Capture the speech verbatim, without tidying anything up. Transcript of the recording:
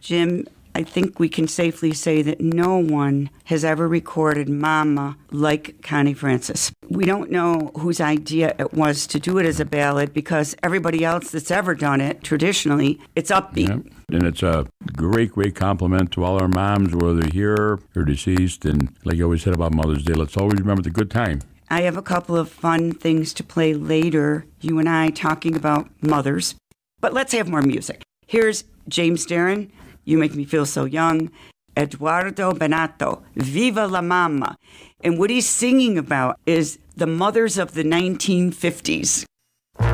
Jim, I think we can safely say that no one has ever recorded Mama like Connie Francis. We don't know whose idea it was to do it as a ballad because everybody else that's ever done it, traditionally, it's upbeat. Yeah. And it's a great, great compliment to all our moms, whether they're here or deceased. And like you always said about Mother's Day, let's always remember the good time. I have a couple of fun things to play later, you and I talking about mothers. But let's have more music. Here's James Darren, You Make Me Feel So Young, Eduardo Benato, Viva la Mama. And what he's singing about is the mothers of the nineteen fifties.